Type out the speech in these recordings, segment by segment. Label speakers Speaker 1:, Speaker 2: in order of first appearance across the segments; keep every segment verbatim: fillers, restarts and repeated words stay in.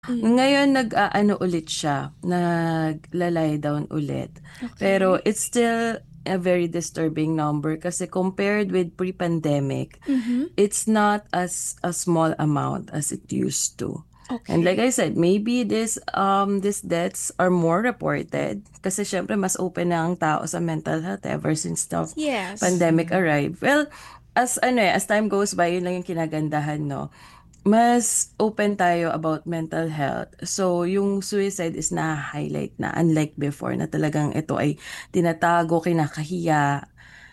Speaker 1: Mm.
Speaker 2: Ngayon nag-aano ulit siya, nagla-lie down ulit. Pero
Speaker 1: Okay.
Speaker 2: it's still a very disturbing number kasi compared with pre-pandemic,
Speaker 1: Mhm.
Speaker 2: it's not as a small amount as it used to. And like
Speaker 1: Okay.
Speaker 2: I said, maybe this um these deaths are more reported kasi syempre mas open na ang tao sa mental health ever since the
Speaker 1: Yes.
Speaker 2: pandemic
Speaker 3: Mm.
Speaker 2: arrived. Well, as ano eh, as time goes by, yun lang yung kinagandahan, no? Mas open tayo about mental health. So, yung suicide is na-highlight na unlike before na talagang ito ay tinatago, kinakahiya.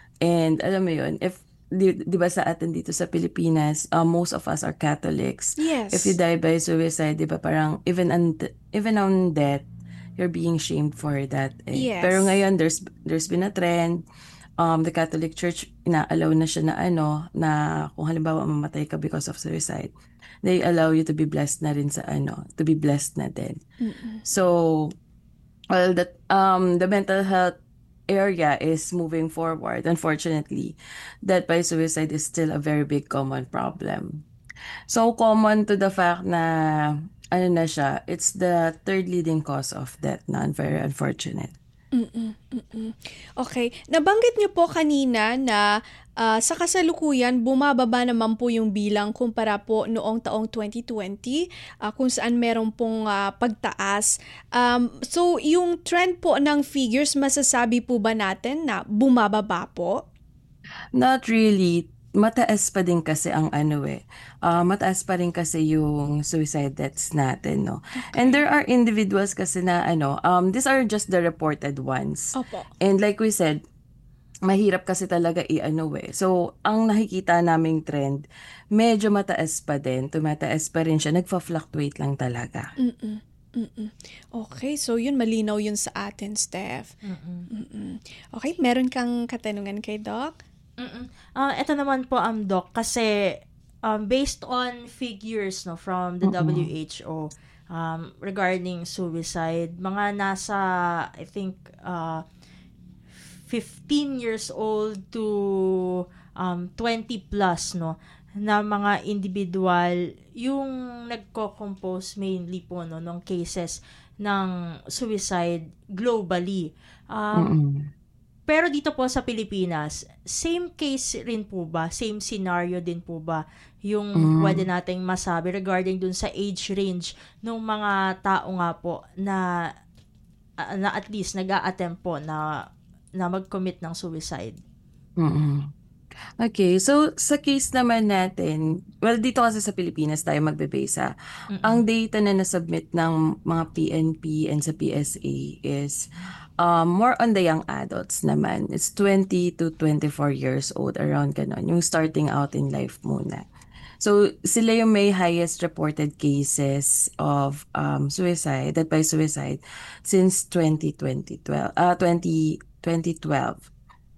Speaker 2: And alam mo yun, if di, di ba sa atin dito sa Pilipinas, uh, most of us are Catholics. If you
Speaker 1: Yes.
Speaker 2: die by suicide, di ba parang even on, even on death, you're being shamed for that eh. Pero
Speaker 1: Yes.
Speaker 2: ngayon, there's there's been a trend. Um, the Catholic Church, ina-allow na siya na ano, na kung halimbawa mamatay ka because of suicide, they allow you to be blessed na rin sa ano, to be blessed na din.
Speaker 1: Mm-mm.
Speaker 2: So, well, that um the mental health area is moving forward. Unfortunately, that by suicide is still a very big common problem. So common to the fact na ano na siya, it's the third leading cause of death na very unfortunate.
Speaker 1: Mm, mm. Okay. Nabanggit niyo po kanina na, ah, sa kasalukuyan bumababa naman po yung bilang kumpara po noong taong twenty twenty, ah, kung saan meron pong, ah, pagtaas. Um, so yung trend po ng figures masasabi po ba natin na bumababa po?
Speaker 2: Not really. Mataas pa din kasi ang ano eh. Ah, mataas pa rin kasi yung suicide deaths natin, no? And there
Speaker 1: Okay.
Speaker 2: are individuals kasi na ano, um, these are just the reported ones.
Speaker 1: Opo.
Speaker 2: And like we said, mahirap kasi talaga i-ano eh. So, ang nakikita naming trend, medyo mataas pa din. Tumataas pa rin siya. Nagfa-fluctuate lang talaga.
Speaker 1: Mm, mm. Okay, so yun malinaw yun sa atin, Steph.
Speaker 3: Mm.
Speaker 1: Mm. Okay, meron kang katanungan kay Doc?
Speaker 3: Mm. Ah, eto naman po ang Doc kasi um, based on figures no from the
Speaker 2: Mm-mm.
Speaker 3: W H O um, regarding suicide, mga nasa I think uh, fifteen years old to um, twenty plus no na mga individual yung nagko-compose mainly po no ng cases ng suicide globally. Um,
Speaker 2: Mm-mm.
Speaker 3: pero dito po sa Pilipinas, same case rin po ba? Same scenario din po ba yung pwede
Speaker 2: Mm.
Speaker 3: nating masabi regarding dun sa age range ng mga tao nga po na ah, na at least nag-a-attempt po na na mag-commit ng suicide?
Speaker 2: Mm-mm. Okay, so sa case naman natin, well dito kasi sa Pilipinas tayo magbe-base ha.
Speaker 3: Mm.
Speaker 2: Ang data na nasubmit ng mga P N P and sa P S A is um, more on the young adults naman. It's twenty to twenty-four years old, around ganon. Yung starting out in life muna. So sila yung may highest reported cases of um, suicide, that by suicide, since twenty twelve, uh, twenty twenty twelve.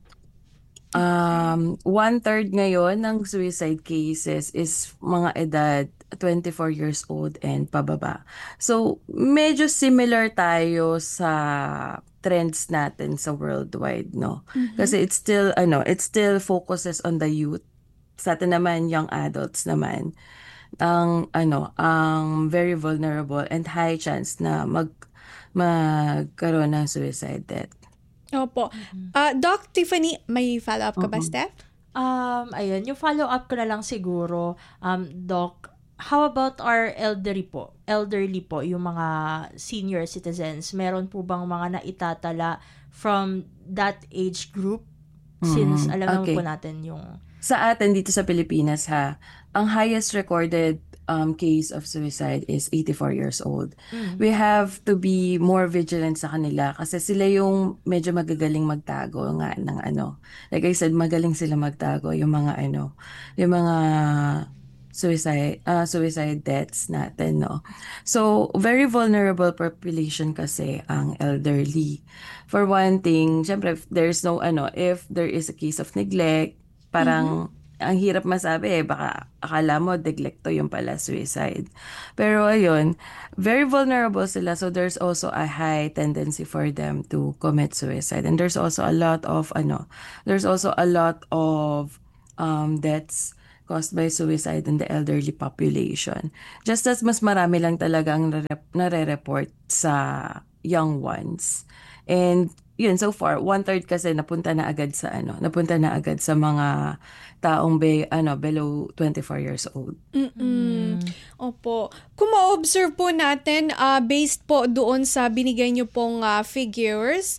Speaker 1: Okay.
Speaker 2: Um, one-third ngayon ng suicide cases is mga edad twenty-four years old and pababa. So, medyo similar tayo sa trends natin sa worldwide, no?
Speaker 1: Mhm.
Speaker 2: Kasi it's still, ano, it still focuses on the youth. Sa atin naman, young adults naman, ang, ano, ang very vulnerable and high chance na mag, magkaroon ng suicide death.
Speaker 1: Opo.
Speaker 3: Mm.
Speaker 1: Ah, Doc Tiffany, may follow-up ka ba,
Speaker 2: Oo.
Speaker 1: Steph?
Speaker 3: Um, ayun, yung follow-up ko na lang siguro, um, Doc, how about our elderly po? Elderly po, yung mga senior citizens, meron po bang mga naitatala from that age group? Since
Speaker 2: Mhm.
Speaker 3: alam naman po
Speaker 2: Okay.
Speaker 3: natin yung...
Speaker 2: Sa atin dito sa Pilipinas ha, ang highest recorded um, case of suicide is eighty-four years old.
Speaker 3: Mm.
Speaker 2: We have to be more vigilant sa kanila kasi sila yung medyo magagaling magtago nga ng ano. Like I said, magaling sila magtago yung mga ano, yung mga suicide uh, suicide deaths natin, no. So, very vulnerable population kasi ang elderly. For one thing, syempre if there's no ano, if there is a case of neglect,
Speaker 1: Mhm.
Speaker 2: parang ang hirap masabi eh, baka akala mo neglekto yung pala suicide. Pero ayun, very vulnerable sila so there's also a high tendency for them to commit suicide. And there's also a lot of ano, there's also a lot of um, deaths caused by suicide in the elderly population. Just as mas marami lang talaga ang nare- nare-report sa young ones. And yun, so far, one-third kasi napunta na agad sa ano, napunta na agad sa mga taong be, ano, below twenty-four years old.
Speaker 1: Mm-mm. Opo. Kung ma-observe po natin, ah, based po doon sa binigay niyo pong ah, figures,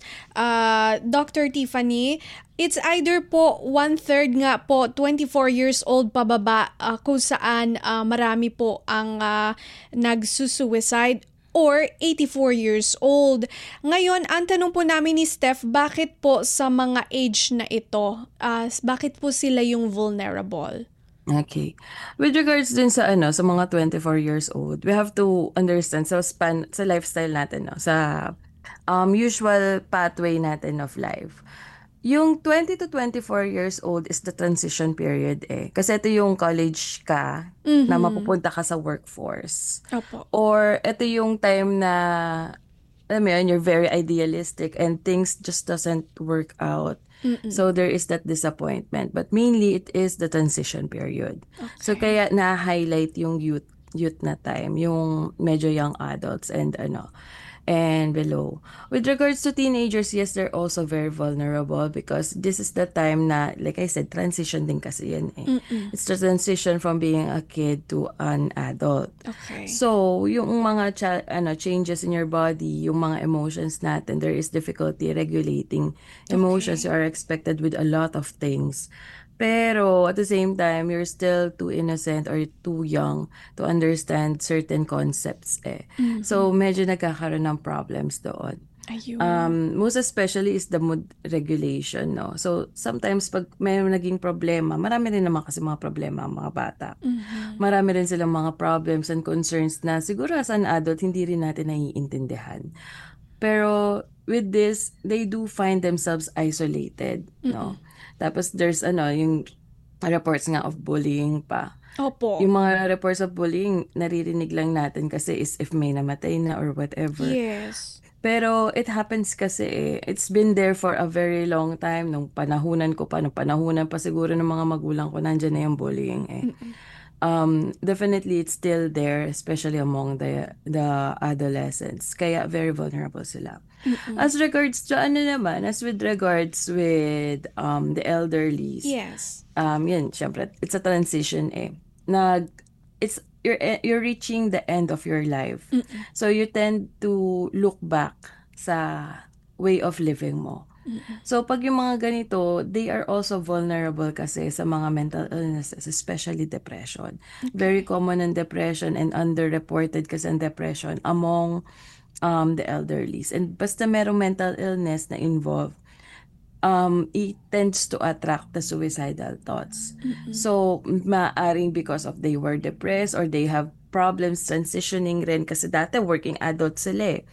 Speaker 1: ah, Doctor Tiffany, it's either po one-third nga po twenty-four years old pababa ah, kung saan ah, marami po ang ah, nagsusuicide or eighty-four years old. Ngayon, ang tanong po namin ni Steph, bakit po sa mga age na ito, ah, bakit po sila yung vulnerable?
Speaker 2: Okay. With regards din sa ano, sa mga twenty-four years old, we have to understand sa span, sa lifestyle natin, no, sa um, usual pathway natin of life. Yung twenty to twenty-four years old is the transition period eh. Kasi ito yung college ka na mapupunta ka sa workforce.
Speaker 1: Opo.
Speaker 2: Or ito yung time na, alam mo yun, you're very idealistic and things just doesn't work out. So there is that disappointment. But mainly, it is the transition period. So kaya na-highlight yung youth youth na time, yung medyo young adults and ano, and below. With regards to teenagers, yes, they're also very vulnerable because this is the time na, like I said, transition din kasi yan eh. It's the transition from being a kid to an adult.
Speaker 1: Okay.
Speaker 2: So, yung mga cha- ano, changes in your body, yung mga emotions natin, there is difficulty regulating emotions. You are expected with a lot of things. Pero at the same time, you're still too innocent or too young to understand certain concepts eh. So, medyo nagkakaroon ng problems doon.
Speaker 1: Ayun.
Speaker 2: Um, most especially is the mood regulation, no? So, sometimes pag may naging problema, marami rin naman kasi mga problema ang mga bata. Marami rin silang mga problems and concerns na siguro as an adult, hindi rin natin naiintindihan. Pero with this, they do find themselves isolated, no? Tapos there's ano, yung reports nga of bullying pa.
Speaker 1: Opo.
Speaker 2: Yung mga reports of bullying, naririnig lang natin kasi is if may namatay na or whatever.
Speaker 1: Yes.
Speaker 2: Pero it happens kasi eh. It's been there for a very long time. Nung panahunan ko pa, nung panahunan pa siguro ng mga magulang ko, nandyan na yung bullying eh. Um, definitely it's still there, especially among the the adolescents. Kaya very vulnerable sila. As regards to ano naman, as with regards with um the elderlies,
Speaker 1: Yes.
Speaker 2: um yun, syempre, it's a transition eh. Nag, it's, you're, you're reaching the end of your life. So you tend to look back sa way of living mo. So pag yung mga ganito, they are also vulnerable kasi sa mga mental illnesses, especially depression. Very common in depression and underreported kasi ang depression among um, the elderlies. And basta merong mental illness na involved, um, it tends to attract the suicidal thoughts. So, maaring because of they were depressed or they have problems transitioning rin kasi dati working adults sila eh.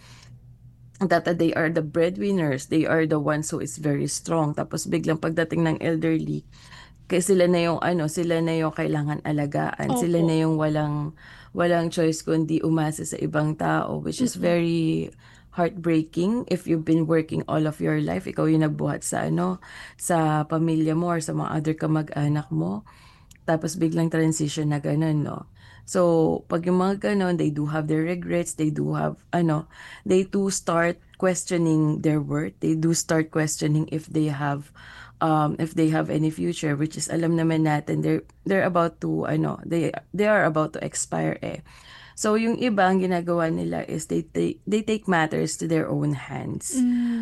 Speaker 2: Dati they are the breadwinners, they are the ones who is very strong. Tapos biglang pagdating ng elderly, kaya sila na yung ano, sila na yung kailangan alagaan.
Speaker 1: Opo.
Speaker 2: Sila na yung walang walang choice kundi umasa sa ibang tao, which is very heartbreaking if you've been working all of your life. Ikaw yung nagbuhat sa ano, sa pamilya mo or sa mga other kamag-anak mo. Tapos biglang transition na ganun, no? So, pag yung mga ganun, they do have their regrets, they do have, ano, they do start questioning their worth, they do start questioning if they have, um, if they have any future, which is, alam naman natin, they're, they're about to, ano, they, they are about to expire, eh. So, yung iba, ang ginagawa nila is they, they, they take matters to their own hands.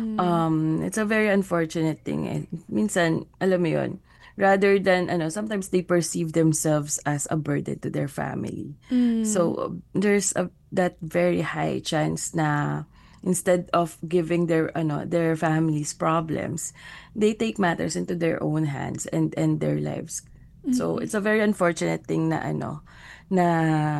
Speaker 2: Um, it's a very unfortunate thing, eh. Minsan, alam mo yun, rather than ano, sometimes they perceive themselves as a burden to their family. So there's a that very high chance na instead of giving their ano their families problems, they take matters into their own hands and end their lives. So it's a very unfortunate thing na ano na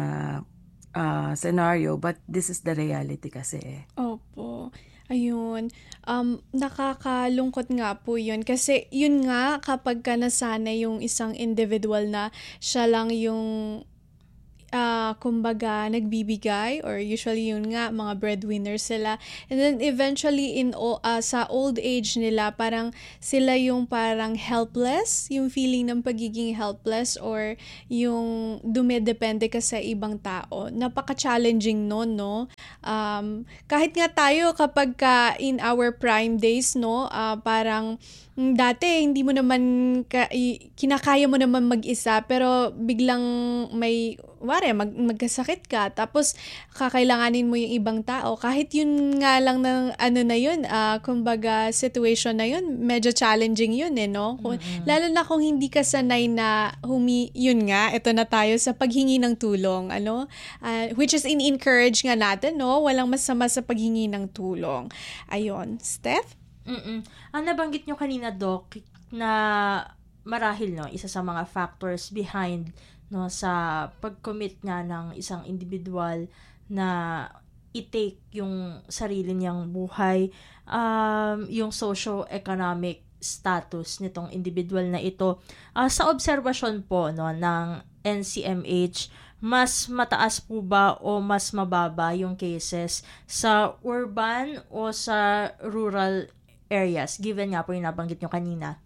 Speaker 2: uh, scenario, but this is the reality kasi eh.
Speaker 1: Opo. Ayun. Um, nakakalungkot nga po yun. Kasi yun nga, kapag ka nasanay yung isang individual na siya lang yung ah, kumbaga nagbibigay, or usually yun nga mga breadwinners sila, and then eventually in o- ah, sa old age nila parang sila yung parang helpless, yung feeling ng pagiging helpless, or yung dumedepende ka sa ibang tao. Napaka-challenging nun, no? Um, kahit nga tayo kapag ka in our prime days, no, ah, parang mm, dati hindi mo naman ka, i- kinakaya mo naman mag-isa, pero biglang may wari mag, magkasakit ka, tapos kakailanganin mo yung ibang tao, kahit yun nga lang ng ano na yun, ah, kumbaga situation na yun, medyo challenging yun eh, no? Kung, lalo na kung hindi ka sanay na humi, yun nga, ito na tayo sa paghingi ng tulong, ano? Ah, which is in-encourage nga natin, no? Walang masama sa paghingi ng tulong. Ayun, Steph?
Speaker 3: Mm. Ang nabanggit nyo kanina, Doc, na marahil, no, isa sa mga factors behind, no, sa pag-commit nga ng isang individual na i-take yung sarili niyang buhay, um, yung socio-economic status nitong individual na ito. Ah, sa obserbasyon po, no, ng N C M H, mas mataas po ba o mas mababa yung cases sa urban o sa rural areas, given nga po yung nabanggit nyo kanina?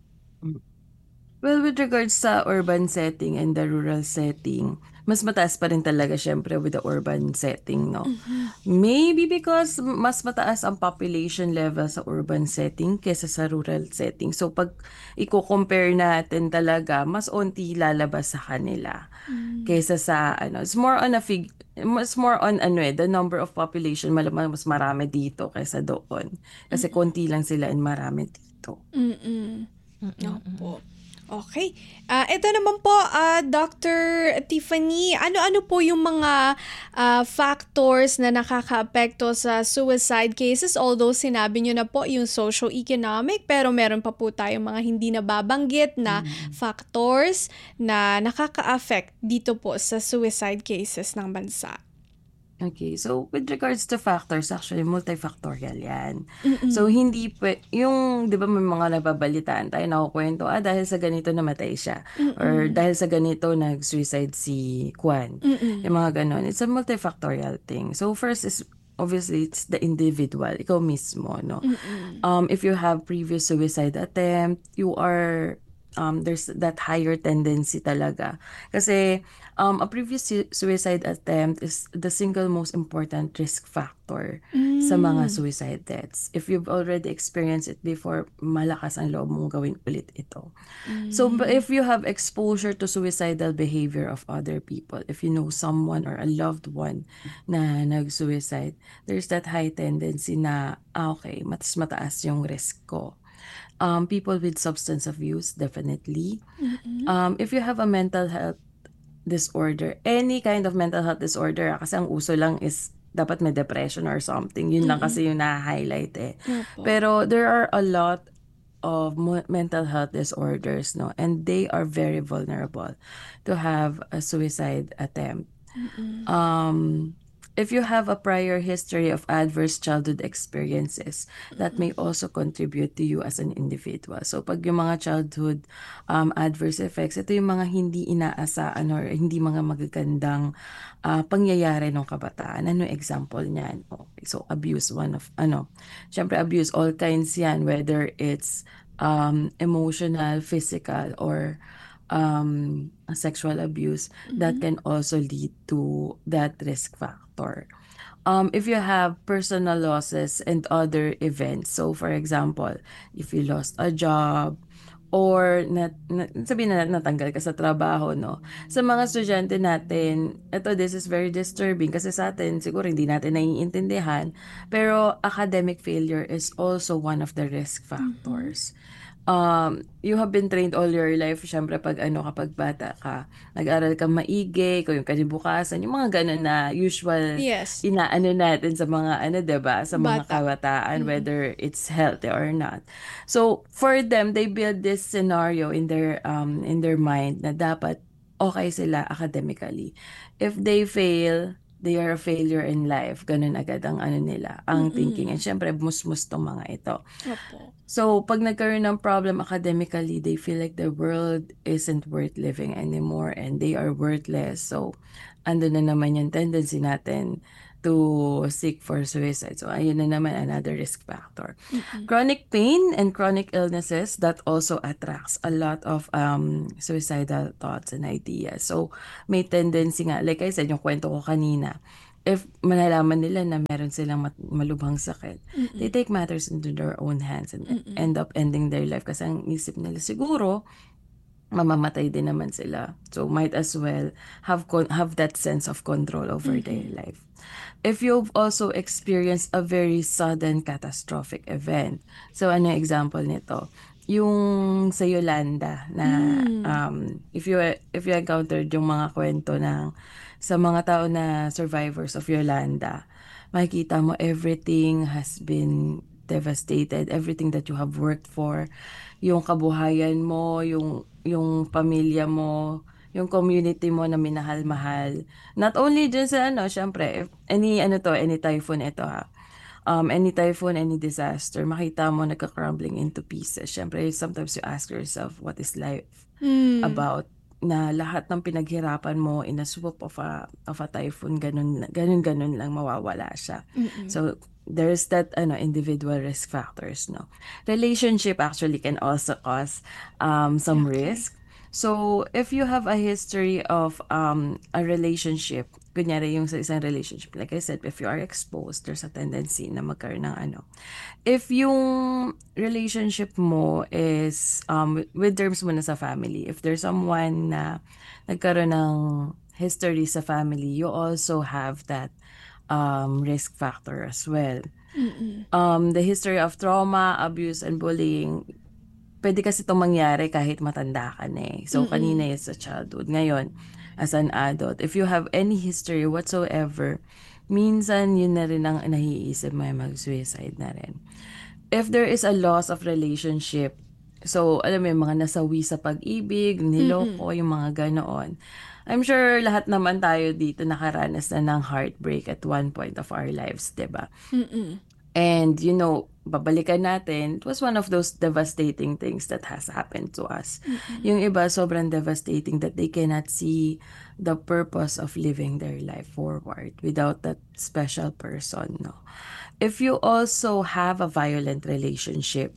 Speaker 2: Well, with regards sa urban setting and the rural setting, mas mataas pa rin talaga syempre with the urban setting, no? Maybe because mas mataas ang population level sa urban setting kesa sa rural setting. So pag i-compare natin talaga, mas onti lalabas sa kanila kesa sa ano. It's more on a fig mas more on ano eh, the number of population, malamang mas marami dito kesa doon. Kasi konti lang sila and marami dito.
Speaker 1: Mm-mm. Opo. Okay. Ah, ito naman po, ah, Doctor Tiffany, ano-ano po yung mga ah, factors na nakakaapekto sa suicide cases? Although sinabi nyo na po yung socio-economic, pero meron pa po tayong mga hindi nababanggit na factors na nakaka-affect dito po sa suicide cases ng bansa.
Speaker 2: Okay, so with regards to factors, actually multifactorial yan. So hindi pwe, yung 'di ba may mga nababalitaan tayo nakukwento, ah dahil sa ganito namatay siya or dahil sa ganito nag-suicide si Kwan. Yung mga ganon. It's a multifactorial thing. So first is obviously it's the individual, ikaw mismo, no. Um if you have previous suicide attempt, you are um there's that higher tendency talaga. Kasi um a previous su- suicide attempt is the single most important risk factor sa mga suicide deaths. If you've already experienced it before, malakas ang loob mong gawin ulit ito. So but if you have exposure to suicidal behavior of other people, if you know someone or a loved one na nag-suicide, there's that high tendency na, ah, okay, mas mataas yung risk ko. Um, people with substance abuse, definitely. Um, if you have a mental health disorder, any kind of mental health disorder, ah, kasi ang uso lang is dapat may depression or something. Yun lang kasi yung na-highlight eh.
Speaker 1: Opo.
Speaker 2: Pero there are a lot of mo- mental health disorders, no? And they are very vulnerable to have a suicide attempt. Um, if you have a prior history of adverse childhood experiences, that may also contribute to you as an individual. So pag yung mga childhood um, adverse effects, ito yung mga hindi inaasaan or hindi mga magagandang ah, pangyayari ng kabataan. Ano example niyan? Okay, so abuse, one of, ano, syempre abuse, all kinds yan, whether it's um, emotional, physical, or um, sexual abuse, that can also lead to that risk factor. Um, if you have personal losses and other events, so for example, if you lost a job, or nat, na, sabihin na natanggal ka sa trabaho, no? Sa mga estudyante natin, ito, this is very disturbing kasi sa atin, siguro hindi natin naiintindihan, pero academic failure is also one of the risk factors. Um, you have been trained all your life, syempre pag ano kapag bata ka, nag-aral ka maigi, ikaw yung kanibukasan, yung mga ganun na usual
Speaker 1: Yes.
Speaker 2: inaano natin sa mga ano, 'di ba, sa mga
Speaker 1: Bata.
Speaker 2: kabataan, whether it's healthy or not. So for them, they build this scenario in their um in their mind na dapat okay sila academically. If they fail, they are a failure in life. Ganun agad ang ano nila, ang thinking. And syempre, musmus tong mga ito.
Speaker 1: Opo.
Speaker 2: So, pag nagkaroon ng problem academically, they feel like the world isn't worth living anymore and they are worthless. So, ando na naman yung tendency natin to seek for suicide. So, ayun na naman another risk factor.
Speaker 1: Mm-mm.
Speaker 2: Chronic pain and chronic illnesses, that also attracts a lot of um, suicidal thoughts and ideas. So, may tendency nga, like I said, yung kwento ko kanina, if malalaman nila na meron silang mat- malubhang sakit, they
Speaker 1: Mm-mm.
Speaker 2: take matters into their own hands and
Speaker 1: Mm-mm.
Speaker 2: end up ending their life. Kasi ang isip nila siguro, mamamatay din naman sila. So might as well have con- have that sense of control over their
Speaker 1: Mhm.
Speaker 2: life. If you've also experienced a very sudden catastrophic event. So ano yung example nito? Yung sa Yolanda na
Speaker 1: Mm.
Speaker 2: um if you if you encountered yung mga kwento ng sa mga tao na survivors of Yolanda, makikita mo everything has been devastated, everything that you have worked for, yung kabuhayan mo, yung yung pamilya mo, yung community mo na minahal-mahal. Not only dyan sa ano, syempre, if any ano to, any typhoon ito ha. Um, any typhoon, any disaster, makita mo nagka-crumbling into pieces. Syempre, sometimes you ask yourself, what is life
Speaker 1: Mm.
Speaker 2: about? Na lahat ng pinaghirapan mo in a swoop of a of a typhoon, ganun ganun ganun lang mawawala siya.
Speaker 1: Mm-mm.
Speaker 2: So there's that ano individual risk factors, no. Relationship actually can also cause um some
Speaker 1: Okay.
Speaker 2: risk. So if you have a history of um a relationship, kunyari yung sa isang relationship, like I said, if you are exposed, there's a tendency na magkaroon ng ano. If yung relationship mo is um with terms mo na sa family, if there's someone na nagkaroon ng history sa family, you also have that um risk factor as well.
Speaker 1: Mm-mm.
Speaker 2: Um the history of trauma, abuse, and bullying, pwede kasi itong mangyari kahit matanda ka na eh. So, kanina
Speaker 1: Mm-mm.
Speaker 2: is sa childhood. Ngayon, as an adult, if you have any history whatsoever, minsan yun na rin ang naiisip mo, mag-suicide na rin. If there is a loss of relationship, so, alam mo yung mga nasawi sa pag-ibig, niloko, yung mga ganoon. I'm sure lahat naman tayo dito nakaranas na ng heartbreak at one point of our lives, 'di ba?
Speaker 1: Mm-mm.
Speaker 2: And, you know, babalikan natin, it was one of those devastating things that has happened to us.
Speaker 1: Mm-mm.
Speaker 2: Yung iba, sobrang devastating that they cannot see the purpose of living their life forward without that special person, no? If you also have a violent relationship,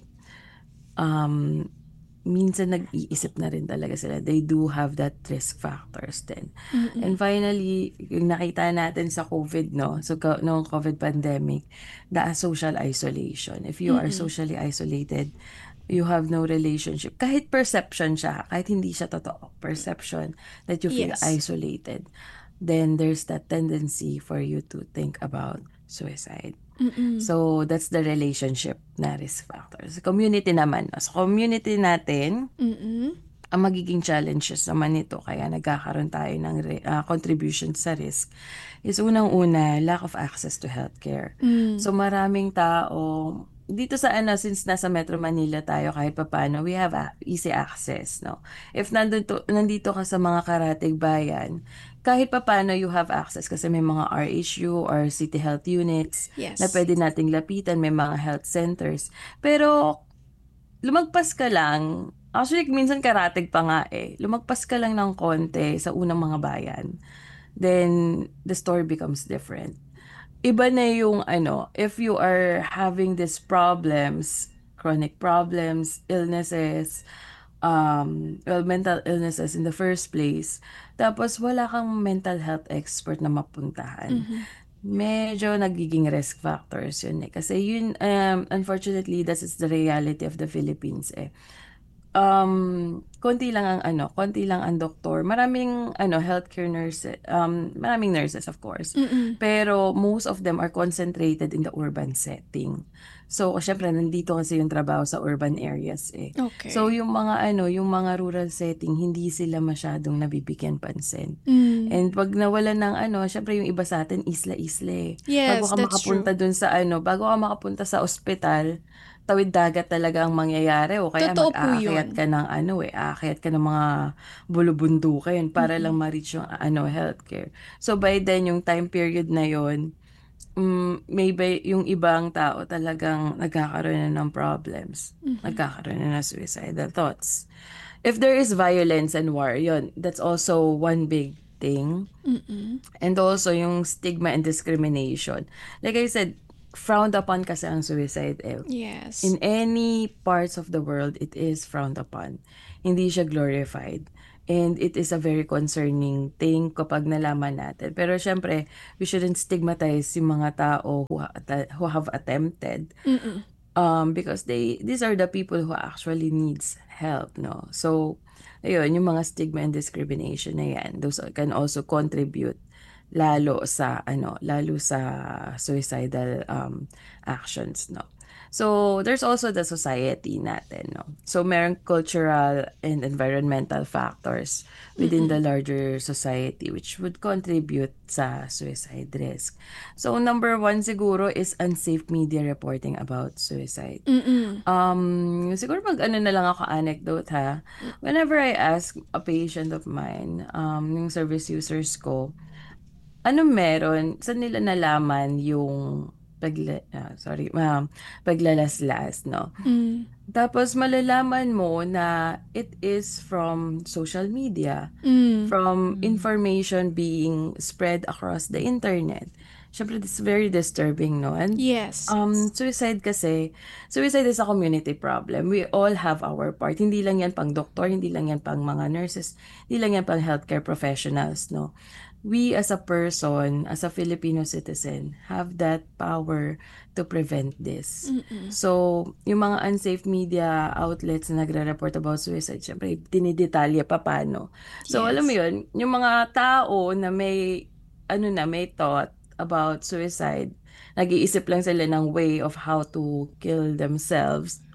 Speaker 2: um, minsan nag-iisip na rin talaga sila. They do have that risk factors din.
Speaker 1: Mm-mm.
Speaker 2: And finally, yung nakita natin sa COVID, no? So, ka- noong COVID pandemic, the social isolation. If you are
Speaker 1: Mm-mm.
Speaker 2: socially isolated, you have no relationship. Kahit perception siya, kahit hindi siya totoo, perception that you feel
Speaker 1: Yes.
Speaker 2: isolated, then there's that tendency for you to think about suicide.
Speaker 1: Mm-mm.
Speaker 2: So, that's the relationship na risk factors. Community naman. No? So, community natin,
Speaker 1: Mm-mm.
Speaker 2: ang magiging challenges naman nito, kaya nagkakaroon tayo ng re- uh, contribution sa risk, is unang-una, lack of access to healthcare.
Speaker 1: Mm.
Speaker 2: So, maraming tao, dito sa ano, since nasa Metro Manila tayo, kahit papano, we have a- easy access, no? If nandito, nandito ka sa mga karatig bayan, kahit papano you have access kasi may mga R H U or city health units
Speaker 1: Yes.
Speaker 2: na pwede nating lapitan, may mga health centers. Pero, lumagpas ka lang, actually, minsan karatig pa nga eh, lumagpas ka lang ng konti sa unang mga bayan, then the story becomes different. Iba na yung ano, if you are having these problems, chronic problems, illnesses, um, well, mental illnesses in the first place, tapos wala kang mental health expert na mapuntahan.
Speaker 1: Mhm.
Speaker 2: Medyo nagiging risk factors yun eh. Kasi yun, um, unfortunately, that is the reality of the Philippines eh. Um, konti lang ang ano, konti lang ang doktor. Maraming ano, healthcare nurses, um, maraming nurses of course.
Speaker 1: Mm-mm.
Speaker 2: Pero most of them are concentrated in the urban setting. So, syempre, nandito kasi yung trabaho sa urban areas eh.
Speaker 1: Okay.
Speaker 2: So, yung mga ano, yung mga rural setting, hindi sila masyadong nabibigyan pansin.
Speaker 1: Mm.
Speaker 2: And pag nawalan ng ano, syempre yung iba sa atin, isla-isla eh.
Speaker 1: Yes,
Speaker 2: Bago ka
Speaker 1: that's
Speaker 2: makapunta
Speaker 1: true.
Speaker 2: dun sa ano, bago ka makapunta sa ospital, tawid dagat talaga ang mangyayari o kaya
Speaker 1: Totoo po
Speaker 2: mag-aakyat
Speaker 1: yun.
Speaker 2: ka ng ano eh, aakyat ka ng mga bulubundukin para lang
Speaker 1: Mm-mm.
Speaker 2: ma-reach yung ano, healthcare. So by then, yung time period na yon, mm, maybe yung ibang tao talagang nagkakaroon na ng problems.
Speaker 1: Mhm.
Speaker 2: Nagkakaroon na ng suicidal thoughts. If there is violence and war, yon, that's also one big thing.
Speaker 1: Mm-mm.
Speaker 2: And also yung stigma and discrimination. Like I said, frowned upon kasi ang suicide eh.
Speaker 1: Yes.
Speaker 2: In any parts of the world, it is frowned upon. Hindi siya glorified. And it is a very concerning thing kapag nalaman natin. Pero syempre, we shouldn't stigmatize yung mga tao who, ha- who have attempted.
Speaker 1: Mm-mm.
Speaker 2: Um, because they these are the people who actually needs help, no? So, ayun, yung mga stigma and discrimination na yan, those can also contribute lalo sa ano lalo sa suicidal um actions, no. So there's also the society natin, no. So merong cultural and environmental factors within the larger society which would contribute sa suicide risk. So number one siguro is unsafe media reporting about suicide.
Speaker 1: Mm-mm.
Speaker 2: Um, siguro mag ano na lang ako anecdote ha. Whenever I ask a patient of mine, um, yung service users ko, ano meron, saan nila nalaman yung pagla, ah, sorry, um, paglalaslas, no?
Speaker 1: Mm.
Speaker 2: Tapos malalaman mo na it is from social media,
Speaker 1: Mm.
Speaker 2: from information being spread across the internet. Syempre, it's very disturbing, no? And
Speaker 1: Yes.
Speaker 2: um, suicide kasi, suicide is a community problem. We all have our part. Hindi lang yan pang doktor, hindi lang yan pang mga nurses, hindi lang yan pang healthcare professionals, no? We as a person, as a Filipino citizen, have that power to prevent this.
Speaker 1: Mm-mm.
Speaker 2: So, yung mga unsafe media outlets na nagre-report about suicide, syempre, dinidetalye pa paano. So,
Speaker 1: Yes.
Speaker 2: alam mo yun, yung mga tao na may, ano na, may thought about suicide, nag-iisip lang sila ng way of how to kill themselves,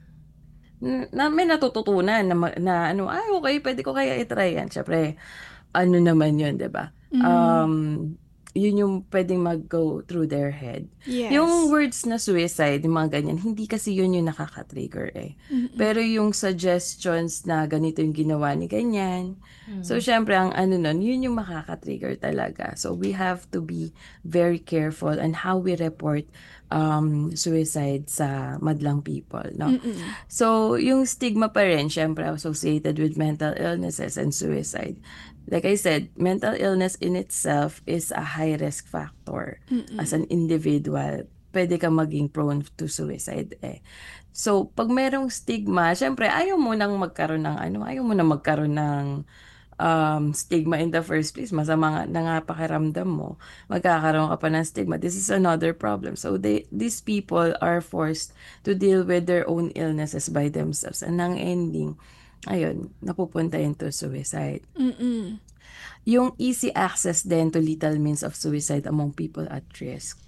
Speaker 2: n- na may natututunan na, ma- na ano, ay okay, pwede ko kaya itry yan. Syempre, ano naman yun, di ba?
Speaker 1: Mm.
Speaker 2: Um, yun yung pwedeng mag-go through their head.
Speaker 1: Yes.
Speaker 2: Yung words na suicide, yung mga ganyan, hindi kasi yun yung nakaka-trigger eh.
Speaker 1: Mm-mm.
Speaker 2: Pero yung suggestions na ganito yung ginawa ni ganyan, so syempre ang ano nun, yun yung makaka-trigger talaga. So we have to be very careful on how we report um, suicide sa madlang people, no?
Speaker 1: Mm-mm.
Speaker 2: So, yung stigma pa rin, syempre, associated with mental illnesses and suicide. Like I said, mental illness in itself is a high-risk factor.
Speaker 1: Mm-mm.
Speaker 2: As an individual, pwede ka maging prone to suicide eh. So, pag merong stigma, syempre, ayaw mo nang magkaroon ng ano, ayaw mo nang magkaroon ng um, stigma in the first place. Masama nga na nga pakiramdam mo. Magkakaroon ka pa ng stigma. This is another problem. So, they, these people are forced to deal with their own illnesses by themselves. And ang ending, ayun, napupunta into suicide.
Speaker 1: Mm-mm.
Speaker 2: Yung easy access then to lethal means of suicide among people at risk.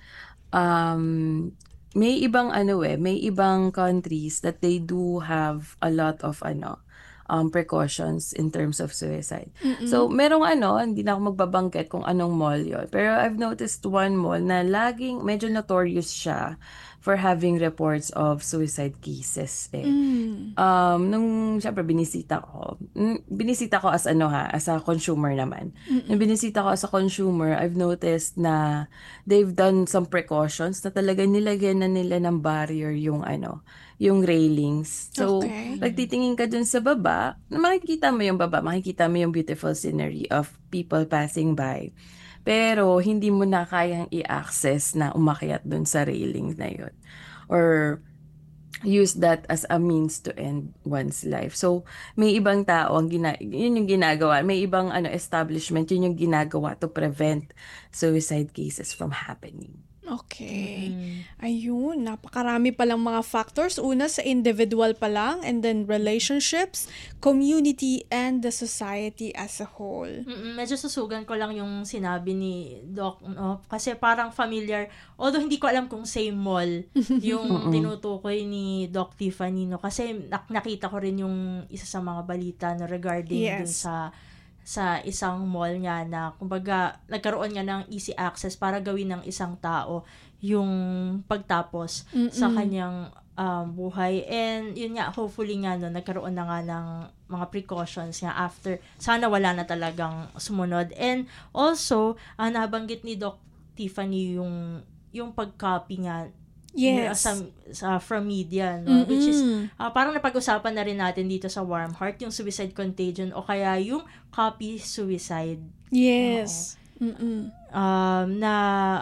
Speaker 2: Um, may ibang ano eh, may ibang countries that they do have a lot of ano, um, precautions in terms of suicide.
Speaker 1: Mm-mm.
Speaker 2: So, merong ano, hindi na ako magbabanggit kung anong mall yon. Pero I've noticed one mall na laging medyo notorious siya for having reports of suicide cases eh.
Speaker 1: Mm.
Speaker 2: Um, nung syempre binisita ko, mm, binisita ko as ano ha, as a consumer naman. Nung binisita ko as a consumer, I've noticed na they've done some precautions na talaga nilagyan na nila ng barrier yung ano, yung railings. So,
Speaker 1: Okay.
Speaker 2: pag titingin ka dun sa baba, makikita mo yung baba, makikita mo yung beautiful scenery of people passing by. Pero hindi mo na kayang i-access na umakyat dun sa railing na yun. Or use that as a means to end one's life. So, may ibang tao, ang gina- yun yung ginagawa. May ibang ano establishment, yun yung ginagawa to prevent suicide cases from happening.
Speaker 1: Okay.
Speaker 3: Mm.
Speaker 1: Ayun, napakarami palang mga factors. Una sa individual pa lang, and then relationships, community, and the society as a whole.
Speaker 3: Mm, medyo susugan ko lang yung sinabi ni Doc, no? Kasi parang familiar, although hindi ko alam kung same mall yung tinutukoy ni Doc Tiffany, no? Kasi nak- nakita ko rin yung isa sa mga balita no, regarding
Speaker 1: Yes.
Speaker 3: dun sa sa isang mall nga na kumbaga nagkaroon nga ng easy access para gawin ng isang tao yung pagtapos
Speaker 1: Mm-mm.
Speaker 3: sa kanyang um, buhay. And yun nga, hopefully nga no, nagkaroon na nga ng mga precautions nga after. Sana wala na talagang sumunod. And also, uh, nabanggit ni Doc Tiffany yung yung pag-copy nga
Speaker 1: Yes.
Speaker 3: sa, sa from media, no? Which is
Speaker 1: Mm-mm.
Speaker 3: ah, parang napag-usapan na rin natin dito sa Warm Heart, yung suicide contagion o kaya yung copy suicide.
Speaker 1: Yes. Mm-mm.
Speaker 3: Um, na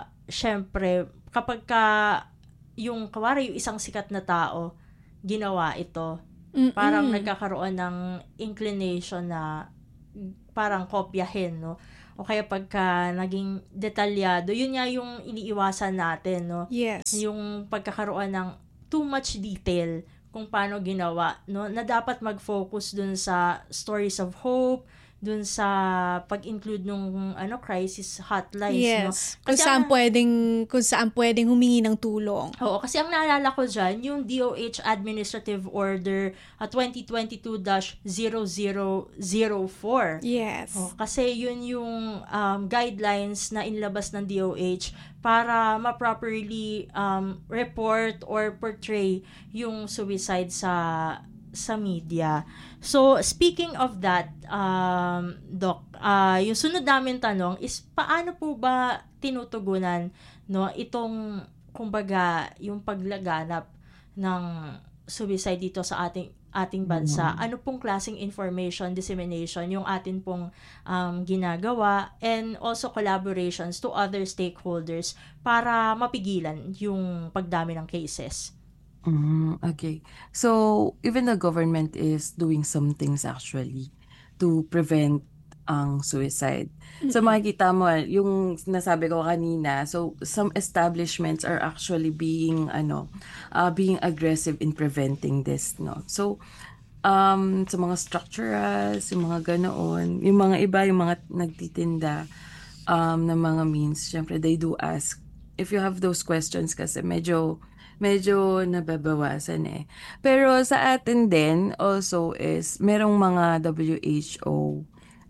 Speaker 3: syempre kapag ka yung kawari yung isang sikat na tao ginawa ito,
Speaker 1: Mm-mm.
Speaker 3: parang nagkakaroon ng inclination na parang kopyahin, no? O kaya pagka naging detalyado, yun nga yung iniiwasan natin, no?
Speaker 1: Yes.
Speaker 3: Yung pagkakaroon ng too much detail kung paano ginawa, no? Na dapat mag-focus dun sa stories of hope, dun sa pag-include nung ano crisis hotlines, no?
Speaker 1: Yes. Kung
Speaker 3: Kasi
Speaker 1: saan
Speaker 3: ang-
Speaker 1: pwedeng, kung saan pwedeng humingi ng tulong.
Speaker 3: Oo, kasi ang naalala ko dyan, yung D O H Administrative Order uh, twenty twenty-two dash zero zero zero four.
Speaker 1: Yes.
Speaker 3: Oh, kasi yun yung um, guidelines na inilabas ng D O H para ma-properly um, report or portray yung suicide sa sa media. So, speaking of that, um, Doc, uh, yung sunod namin tanong is paano po ba tinutugunan, no, itong kumbaga yung paglaganap ng suicide dito sa ating ating bansa?
Speaker 2: Mm.
Speaker 3: Ano pong klaseng information dissemination yung atin pong um, ginagawa, and also collaborations to other stakeholders para mapigilan yung pagdami ng cases?
Speaker 2: Mm, okay. So, even the government is doing some things actually to prevent ang suicide. So, makikita mo, yung nasabi ko kanina, so some establishments are actually being, ano, uh, being aggressive in preventing this, no? So, um, sa mga structurals, yung mga ganoon, yung mga iba, yung mga nagtitinda um, ng mga means, syempre, they do ask, if you have those questions kasi medyo medyo nababawasan eh. Pero sa atin din also is merong mga W H O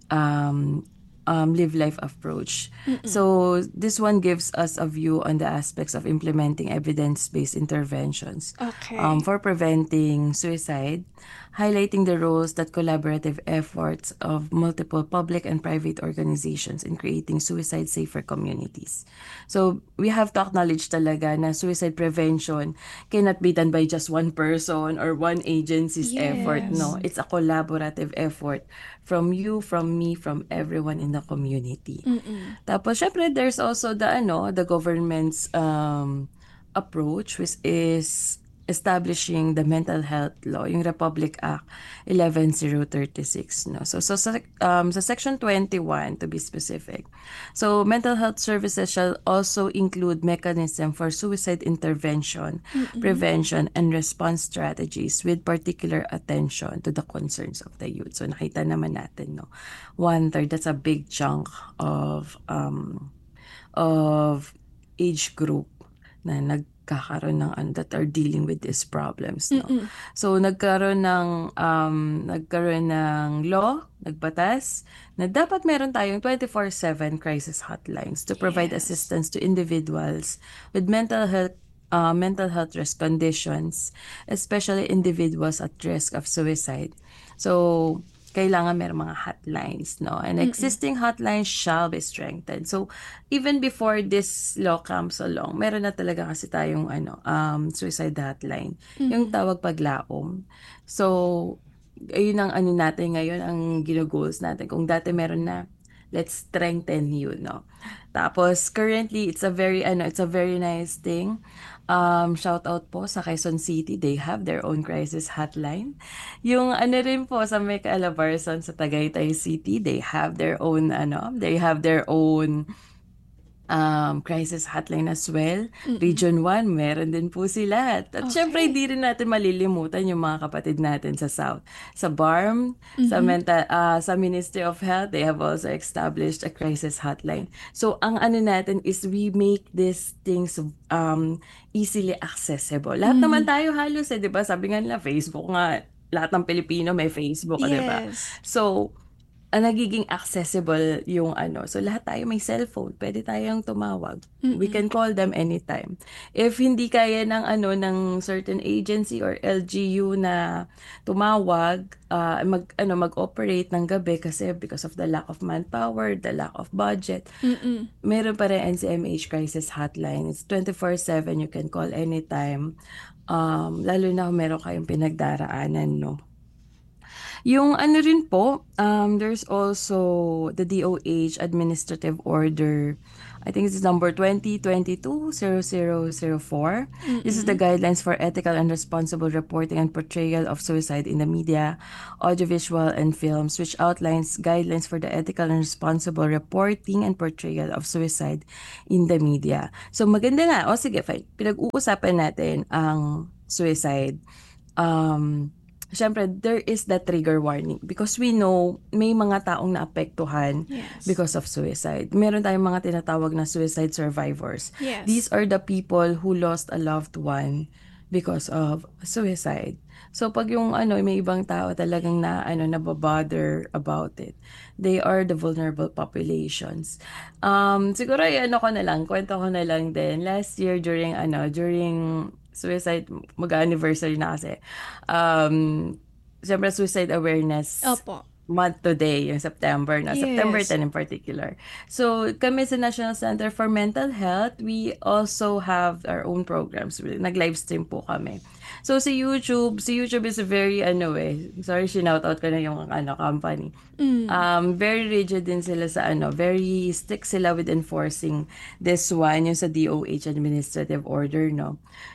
Speaker 2: um, um, live life approach. So this one gives us a view on the aspects of implementing evidence-based interventions
Speaker 1: Okay.
Speaker 2: um, for preventing suicide, highlighting the roles that collaborative efforts of multiple public and private organizations in creating suicide-safer communities. So, we have to acknowledge talaga na suicide prevention cannot be done by just one person or one agency's effort, no?
Speaker 1: Yes.
Speaker 2: It's a collaborative effort from you, from me, from everyone in the community.
Speaker 1: Mm-mm.
Speaker 2: Tapos, syempre, there's also the, ano, the government's um, approach, which is establishing the mental health law, yung Republic Act eleven thousand thirty-six, no. So so sa um sa section twenty-one to be specific. So mental health services shall also include mechanism for suicide intervention, prevention and response strategies with particular attention to the concerns of the youth. So nakita naman natin, no. One third, that's a big chunk of um of age group na nagkakaroon ng ano, that are dealing with these problems, no. So nagkaroon ng um nagkaroon ng law, nagbatas na dapat meron tayong twenty-four seven crisis hotlines to provide
Speaker 1: Yes.
Speaker 2: assistance to individuals with mental health uh, mental health risk conditions, especially individuals at risk of suicide. So kailangan meron mga hotlines, no? And existing hotlines shall be strengthened. So, even before this law comes along, meron na talaga kasi tayong ano, um, suicide hotline. Yung tawag paglaom. So, ayun ang ano natin ngayon, ang gino-goals natin. Kung dati meron na, let's strengthen you, no? Tapos, currently, it's a very, ano, it's a very nice thing. Um, shout out po sa Quezon City, they have their own crisis hotline. Yung ano rin po sa May Calabarzon sa Tagaytay City, they have their own, ano, they have their own um, crisis hotline as well. Region one, meron din po sila. At
Speaker 1: Okay.
Speaker 2: syempre, hindi rin natin malilimutan yung mga kapatid natin sa South. Sa B A R M, sa, mental, ah, sa Ministry of Health, they have also established a crisis hotline. So, ang ano natin is we make these things um, easily accessible. Lahat naman tayo halos eh, di ba? Sabi nga nila, Facebook nga, lahat ng Pilipino may Facebook, di ba?
Speaker 1: Yes.
Speaker 2: So, ah, nagiging accessible yung ano. So lahat tayo may cellphone, pwede tayong tumawag. We can call them anytime. If hindi kaya ng ano ng certain agency or L G U na tumawag, ah, mag ano mag-operate ng gabi kasi because of the lack of manpower, the lack of budget,
Speaker 1: Mm-mm.
Speaker 2: meron pa rin N C M H crisis hotline. It's twenty-four seven, you can call anytime. Um, lalo na kung meron kayong pinagdaraanan, no? Yung ano rin po, um, there's also the D O H Administrative Order. I think it's number twenty twenty-two zero zero zero four. This is the guidelines for ethical and responsible reporting and portrayal of suicide in the media, audiovisual, and films, which outlines guidelines for the ethical and responsible reporting and portrayal of suicide in the media. So maganda nga. O sige, fine. Pinag-uusapan natin ang suicide. Um, Siyempre, there is that trigger warning because we know may mga taong naapektuhan
Speaker 1: Yes.
Speaker 2: because of suicide. Meron tayong mga tinatawag na suicide survivors.
Speaker 1: Yes.
Speaker 2: These are the people who lost a loved one because of suicide. So pag yung ano may ibang tao talagang na ano nababother about it, they are the vulnerable populations. Um siguro ay ano ko na lang, kwento ko na lang din last year during ano during suicide mag-anniversary na kasi. Um siyempre suicide awareness
Speaker 1: Opo.
Speaker 2: month today, yung September na,
Speaker 1: Yes.
Speaker 2: September tenth in particular. So, kami sa National Center for Mental Health, we also have our own programs. Nag-live stream po kami. So, si YouTube, si YouTube is very, ano eh, sorry, shinout-out ko na yung ano, company. Um, very rigid din sila sa ano, very strict sila with enforcing this one, yung sa D O H Administrative Order, no?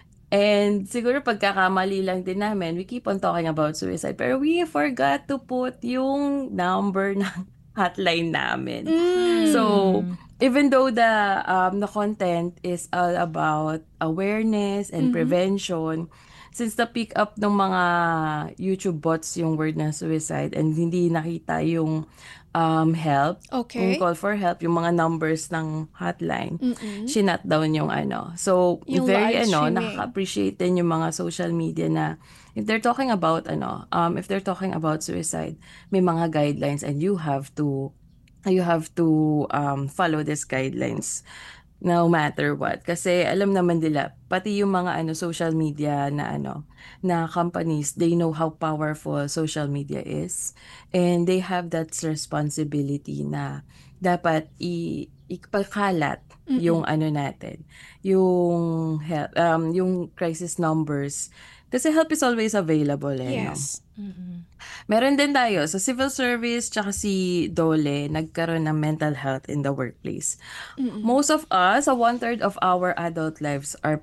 Speaker 2: And siguro pagkakamali lang din namin, we keep on talking about suicide, pero we forgot to put yung number ng hotline namin. So, even though the um the content is all about awareness and prevention, since the pick up ng mga YouTube bots yung word na suicide and hindi nakita yung um help,
Speaker 1: Okay.
Speaker 2: yung call for help, yung mga numbers ng hotline, sinut down yung ano. So,
Speaker 1: Yung
Speaker 2: very
Speaker 1: live
Speaker 2: ano,
Speaker 1: streaming.
Speaker 2: nakaka-appreciate din yung mga social media na if they're talking about ano, um if they're talking about suicide, may mga guidelines and you have to you have to um follow these guidelines no matter what. Kasi alam naman nila, pati yung mga ano social media na ano na companies, they know how powerful social media is and they have that responsibility na dapat i ipakalat yung ano natin, yung help, um yung crisis numbers kasi help is always available eh, no?
Speaker 1: Yes.
Speaker 2: Meron din tayo sa civil service tsaka si Dole, nagkaroon ng mental health in the workplace. Most of us, a one-third of our adult lives are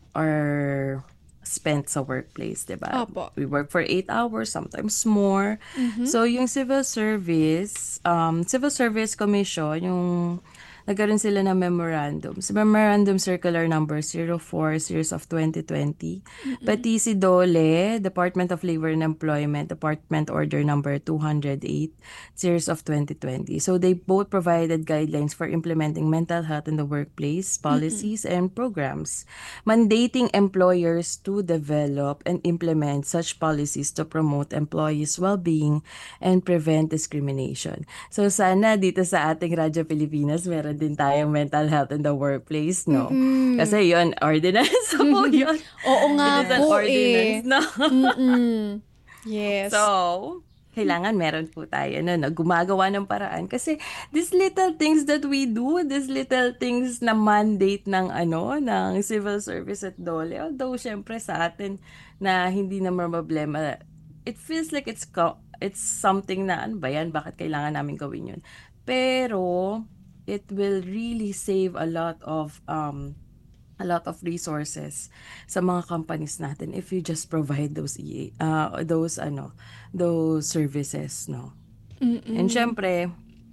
Speaker 2: are spent sa workplace, diba?
Speaker 1: Opo.
Speaker 2: We work for eight hours, sometimes more. So, yung civil service, um, Civil Service Commission, yung nagkaroon sila ng memorandum. Sa Memorandum Circular Number zero four series of twenty twenty. Pati si Dole, Department of Labor and Employment, Department Order Number two oh eight series of twenty twenty. So they both provided guidelines for implementing mental health in the workplace, policies, and programs, mandating employers to develop and implement such policies to promote employees' well-being and prevent discrimination. So sana dito sa ating Radyo Pilipinas, meron din tayong mental health in the workplace, no? Kasi yun, ordinance po yun.
Speaker 1: Oo nga
Speaker 2: It is an
Speaker 1: po
Speaker 2: ordinance,
Speaker 1: eh.
Speaker 2: no?
Speaker 1: Mm-mm. Yes.
Speaker 2: So, kailangan meron po tayo no, na gumagawa ng paraan. Kasi these little things that we do, these little things na mandate ng ano, ng civil service at Dole, although syempre sa atin na hindi naman problema, it feels like it's co- it's something na ano ba yan, bakit kailangan namin gawin yun. Pero it will really save a lot of um a lot of resources sa mga companies natin if you just provide those E A, uh, those ano those services, no. And syempre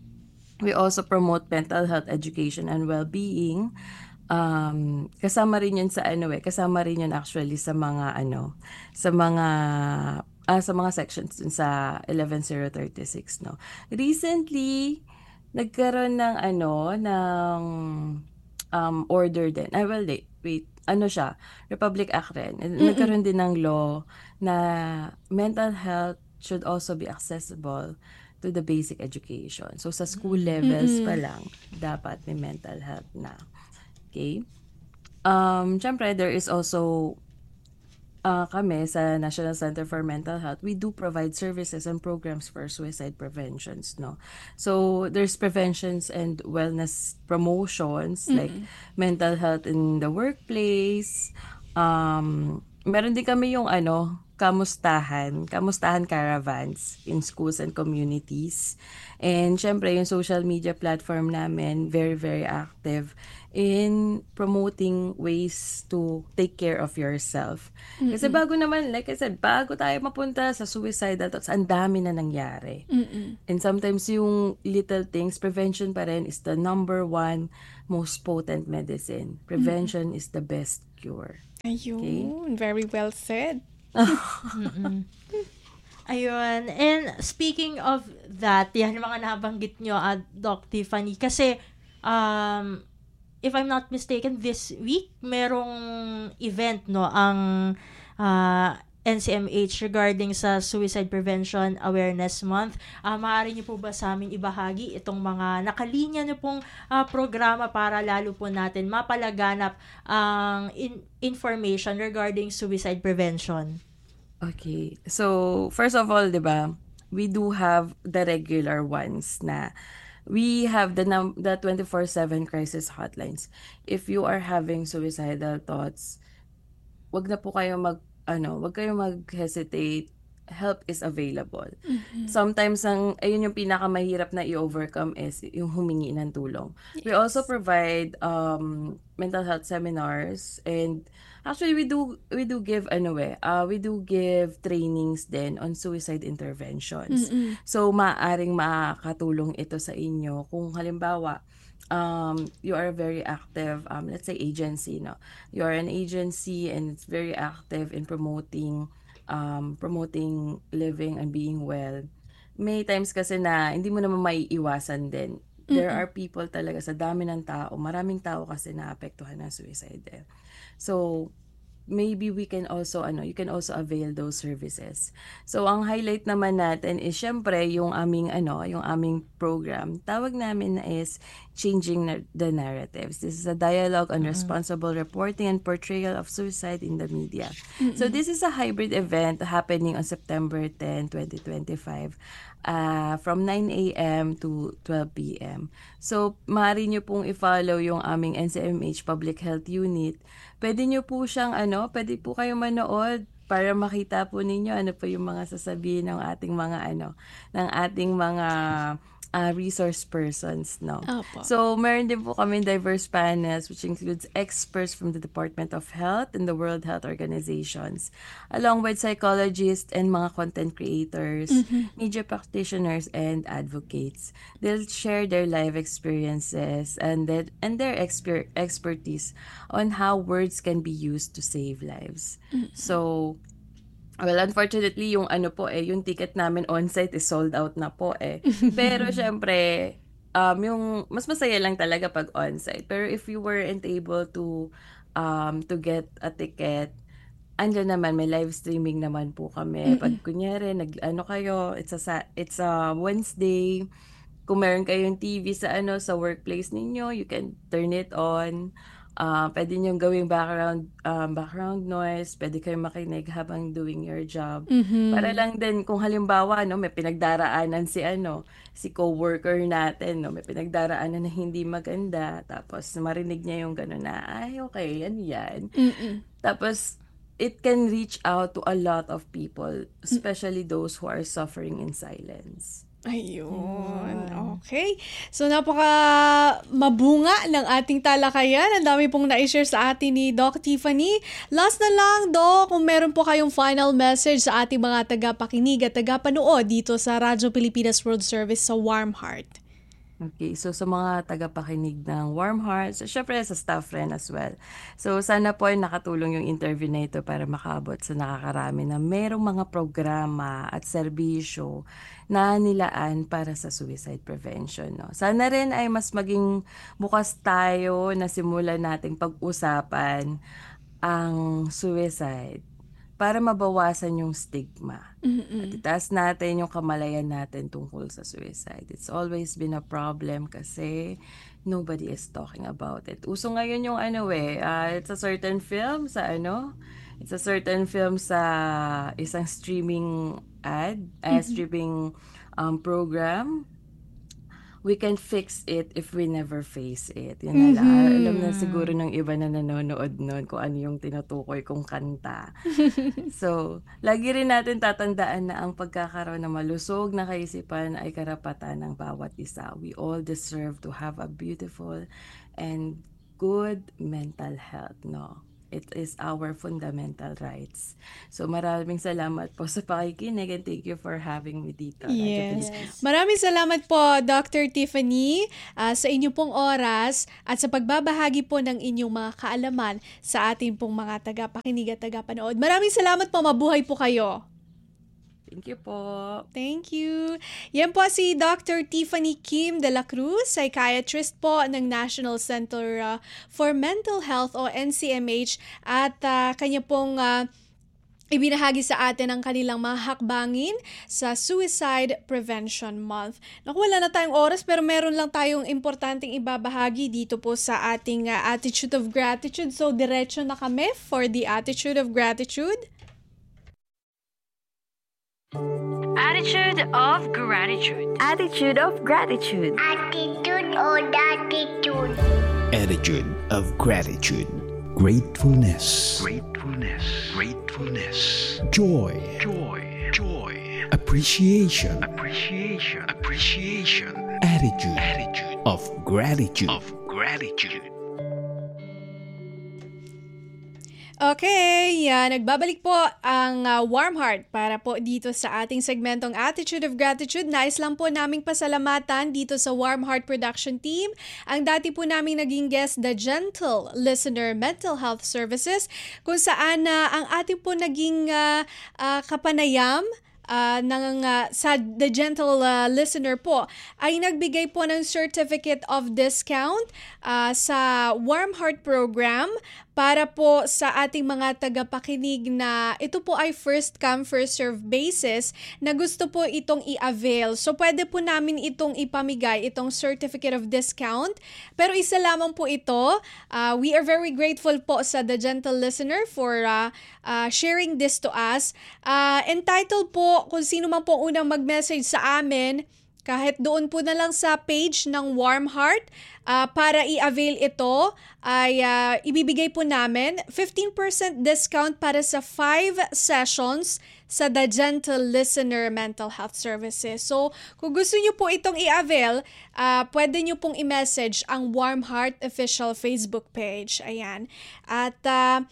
Speaker 2: we also promote mental health education and well-being. Um, kasama rin yun sa ano eh, kasama rin yun actually sa mga ano, sa mga ah, sa mga sections dun sa eleven zero thirty-six, no. Recently, nagkaroon ng ano, ng um, order din. Ah, well, wait, wait, ano siya, Republic Act rin. Nagkaroon din ng law na mental health should also be accessible to the basic education. So sa school levels pa lang, dapat may mental health na. Okay? Um, syempre, there is also uh, kami sa National Center for Mental Health, we do provide services and programs for suicide preventions, no? So, there's preventions and wellness promotions, like mental health in the workplace. Um, meron din kami yung ano, kamustahan, kamustahan caravans in schools and communities. And syempre, yung social media platform namin, very, very active in promoting ways to take care of yourself. Kasi bago naman, like I said, bago tayo mapunta sa suicidal thoughts, ang dami na nangyari.
Speaker 1: Mm-mm.
Speaker 2: And sometimes yung little things, prevention pa rin is the number one most potent medicine. Prevention is the best cure.
Speaker 1: Ayun, very well said.
Speaker 3: Ayun. And speaking of that, yan yung mga nabanggit nyo, uh, Doc Tiffany, kasi um, if I'm not mistaken, this week merong event, no, ang uh, N C M H regarding sa Suicide Prevention Awareness Month. Uh, maaari niyo po ba sa amin ibahagi itong mga nakalinya niyo pong uh, programa para lalo po natin mapalaganap ang in- information regarding suicide prevention?
Speaker 2: Okay. So, first of all, 'di ba, we do have the regular ones na we have the num- the twenty-four seven crisis hotlines. If you are having suicidal thoughts, wag na po kayo mag ano, wag kayong mag-hesitate. Help is available. Sometimes ang ayun yung pinakamahirap na i-overcome is yung humingi ng tulong. We also provide um mental health seminars, and actually we do we do give ano eh, uh, we do give trainings din on suicide interventions. So maaring makakatulong ito sa inyo kung halimbawa um you are very active, um let's say agency, no, you are an agency and it's very active in promoting um promoting living and being well. May times kasi na hindi mo naman maiiwasan din, there are people talaga, sa dami ng tao, maraming tao kasi naapektuhan ng suicide eh. So maybe we can also ano you can also avail those services. So ang highlight naman natin is syempre yung aming ano yung aming program, tawag namin na is Changing Na- the Narratives. This is a dialogue on responsible reporting and portrayal of suicide in the media. So this is a hybrid event happening on September tenth, twenty twenty-five, uh, from nine a.m. to twelve p.m. So maaari nyo pong i-follow yung aming N C M H Public Health Unit. Pwede nyo po siyang ano, pwede po kayo manood para makita po ninyo ano po yung mga sasabihin ng ating mga ano, ng ating mga uh, resource persons, no.
Speaker 1: Opo.
Speaker 2: So meron din po kami diverse panels which includes experts from the Department of Health and the World Health Organizations, along with psychologists and mga content creators, media practitioners, and advocates. They'll share their life experiences and their, and their exper- expertise on how words can be used to save lives. So, well, unfortunately, yung ano po eh, yung ticket namin on-site is sold out na po eh. Pero syempre, um, yung mas masaya lang talaga pag on-site. Pero if you weren't able to um, to get a ticket, andyan naman, may live streaming naman po kami. Pag kunyari, nag, ano kayo, it's a, sa- it's a Wednesday, kung meron kayong T V sa ano sa workplace ninyo, you can turn it on. Uh, pwede nyo gawing background um, background noise, pwede kayong makinig habang doing your job. Para lang din kung halimbawa no, may pinagdaraanan si ano, si coworker natin, no, may pinagdaraanan na hindi maganda, tapos marinig niya yung gano'n na, ay okay, yan yan. Tapos it can reach out to a lot of people, especially those who are suffering in silence.
Speaker 1: Ayun. Okay. So, napaka mabunga ng ating talakayan. Ang dami pong na-share sa atin ni Doc Tiffany. Last na lang, Doc, kung meron po kayong final message sa ating mga tagapakinig at tagapanood dito sa Radyo Pilipinas World Service sa Warm Heart.
Speaker 2: Okay, so sa mga tagapakinig ng Warm Hearts, syempre sa staff rin as well. So sana po ay nakatulong yung interview na ito para makaabot sa nakakarami na merong mga programa at serbisyo na nilaan para sa suicide prevention. No? Sana rin ay mas maging bukas tayo na simulan nating pag-usapan ang suicide para mabawasan yung stigma.
Speaker 1: Mm-mm.
Speaker 2: At itaas natin yung kamalayan natin tungkol sa suicide. It's always been a problem kasi nobody is talking about it. Uso ngayon yung ano eh, uh, it's a certain film sa ano, it's a certain film sa isang streaming ad, uh, streaming um, program. We can fix it if we never face it. Yun na lang.
Speaker 1: Mhm.
Speaker 2: Alam na siguro ng iba na nanonood nun kung ano yung tinutukoy kong kanta. So, lagi rin natin tatandaan na ang pagkakaroon ng malusog na kaisipan ay karapatan ng bawat isa. We all deserve to have a beautiful and good mental health, no? It is our fundamental rights. So, maraming salamat po sa pakikinig and thank you for having me dito. Radyo
Speaker 1: Yes.
Speaker 2: Pilipinas.
Speaker 1: Maraming salamat po, Doctor Tiffany, ah, sa inyong pong oras at sa pagbabahagi po ng inyong mga kaalaman sa ating pong mga tagapakinig at tagapanood. Maraming salamat po. Mabuhay po kayo.
Speaker 2: Thank you po.
Speaker 1: Thank you. Yan po si Doctor Tiffany Kim de la Cruz, psychiatrist po ng National Center uh, for Mental Health o N C M H at uh, kanya pong uh, ibinahagi sa atin ang kanilang mga hakbangin sa Suicide Prevention Month. Naku, wala na tayong oras pero meron lang tayong importanteng ibabahagi dito po sa ating uh, Attitude of Gratitude. So, diretso na kami for the Attitude of Gratitude.
Speaker 4: Attitude of Gratitude.
Speaker 5: Attitude of Gratitude.
Speaker 6: Attitude or attitude.
Speaker 7: Attitude of Gratitude. Gratefulness.
Speaker 8: Gratefulness. Gratefulness.
Speaker 7: Joy.
Speaker 8: Joy. Joy.
Speaker 7: Appreciation.
Speaker 8: Appreciation. Appreciation.
Speaker 7: Attitude
Speaker 8: Attitude
Speaker 7: of Gratitude.
Speaker 8: of gratitude.
Speaker 1: Okay, yan. Nagbabalik po ang uh, Warm Heart para po dito sa ating segmentong Attitude of Gratitude. Nais lang po naming pasalamatan dito sa Warm Heart Production Team. Ang dati po naming naging guest, The Gentle Listener Mental Health Services, kung saan uh, ang ating po naging uh, uh, kapanayam Uh, ng, uh, sa The Gentle uh, Listener po ay nagbigay po ng certificate of discount uh, sa Warm Heart Program para po sa ating mga tagapakinig na ito po ay first come first serve basis na gusto po itong i-avail. So pwede po namin itong ipamigay, itong certificate of discount. Pero isa lamang po ito. Uh, we are very grateful po sa The Gentle Listener for uh, uh, sharing this to us. Uh, entitled po kung sino man po unang mag-message sa amin, kahit doon po na lang sa page ng Warm Heart, uh, para i-avail ito, ay uh, ibibigay po namin fifteen percent discount para sa five sessions sa The Gentle Listener Mental Health Services. So, kung gusto nyo po itong i-avail, uh, pwede nyo pong i-message ang Warm Heart official Facebook page. Ayan. At uh,